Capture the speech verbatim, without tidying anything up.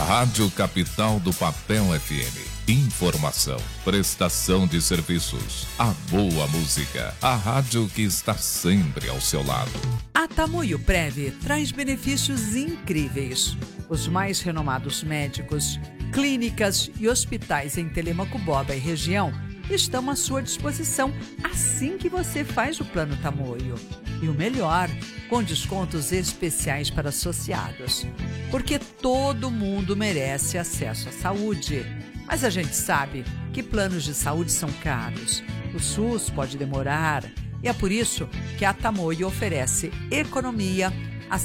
Rádio Capital do Papel F M. Informação, prestação de serviços, a boa música, a rádio que está sempre ao seu lado. A Tamoio Prev traz benefícios incríveis. Os mais renomados médicos, clínicas e hospitais em Telêmaco Borba e região estão à sua disposição assim que você faz o plano Tamoio. E o melhor, com descontos especiais para associados. Porque todo mundo merece acesso à saúde. Mas a gente sabe que planos de saúde são caros. O SUS pode demorar. E é por isso que a Tamoio oferece economia,